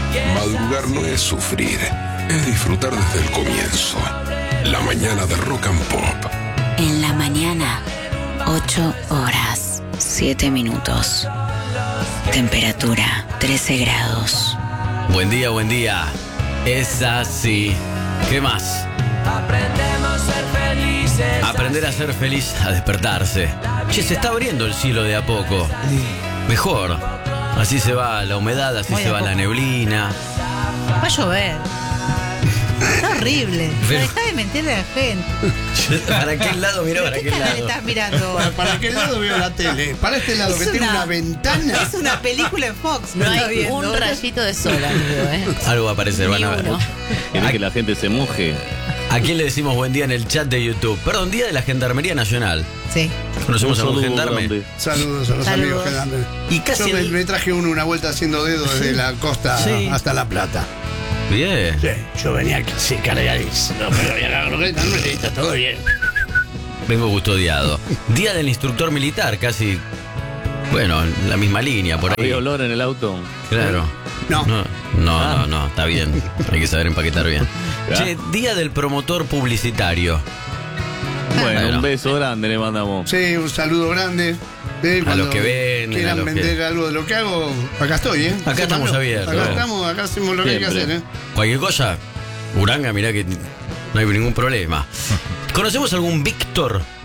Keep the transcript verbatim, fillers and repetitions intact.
Madrugar no es sufrir, es disfrutar desde el comienzo. La mañana de Rock and Pop. En la mañana, ocho horas, siete minutos. Temperatura, trece grados. Buen día, buen día. Es así. ¿Qué más? Aprendemos a ser felices. Aprender a ser feliz, a despertarse. Che, se está abriendo el cielo de a poco. Mejor. Así se va la humedad, así Muy se a va poco. la neblina. Va a llover. Está horrible. Pero- Deja de mentirle a la gente. ¿Para qué lado? Mirá, ¿para ¿Qué qué canal lado? estás mirando? ¿Para, para qué lado veo la tele? Para este lado, Es que tiene una- una ventana. Es una película en Fox. No está hay viendo. un rayito de sol, amigo, ¿eh? Algo va a aparecer, van Ni a ver. uno. ¿Querés que la gente se moje? ¿A quién le decimos buen día en el chat de YouTube? Perdón, día de la Gendarmería Nacional. Sí. ¿Conocemos a Un algún saludo gendarme? grande. Saludos a los Saludos. amigos que dan. Y casi Yo me, el- me traje uno una vuelta haciendo dedo desde la costa Sí. hasta La Plata. Bien. Sí, yo venía así cargadísimo, pero ya la croqueta, no me está todo bien. Vengo custodiado. Día del instructor militar, casi. Bueno, en la misma línea, por ahí. ¿Había olor en el auto? Claro. No. No, no, no, no, está bien. Hay que saber empaquetar bien. Ya. Che, día del promotor publicitario. Bueno, Bueno. un beso grande le mandamos. Sí, un saludo grande. Sí, cuando los que venden, a quieran los que- vender algo de lo que hago, acá estoy, ¿eh? Acá estamos Sépanlo. abiertos. Acá estamos, acá hacemos lo que hay que Siempre. hacer, ¿eh? Cualquier cosa, Uranga, mirá que no hay ningún problema. ¿Conocemos algún Víctor